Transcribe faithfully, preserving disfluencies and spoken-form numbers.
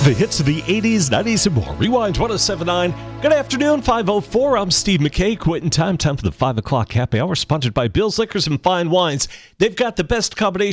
The hits of the eighties, nineties, and more. Rewind ten seventy-nine. Good afternoon, five oh four. I'm Steve McKay. Quitting time. Time for the five o'clock happy hour, sponsored by Bill's Liquors and Fine Wines. They've got the best combination